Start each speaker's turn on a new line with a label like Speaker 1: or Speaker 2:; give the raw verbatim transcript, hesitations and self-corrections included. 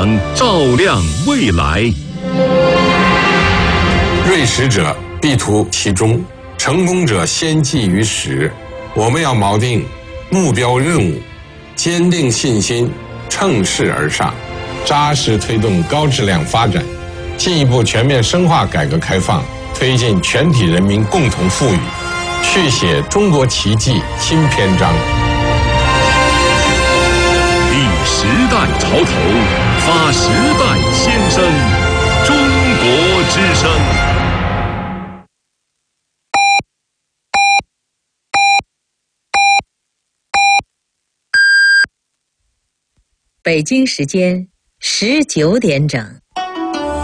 Speaker 1: 照亮未来。
Speaker 2: 锐识者必图其中，成功者先记于始。我们要锚定目标任务，坚定信心，乘势而上，扎实推动高质量发展，进一步全面深化改革开放，推进全体人民共同富裕，续写中国奇迹新篇章。
Speaker 1: 立时代潮头，发时代先声，中国之声。
Speaker 3: 北京时间十九点整。